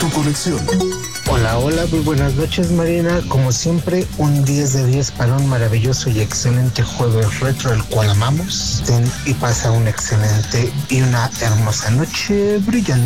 tu colección. Hola, hola, muy buenas noches, Marina. Como siempre, un 10 de 10 para un maravilloso y excelente jueves retro, el cual amamos. Y pasa una excelente y una hermosa noche brillante.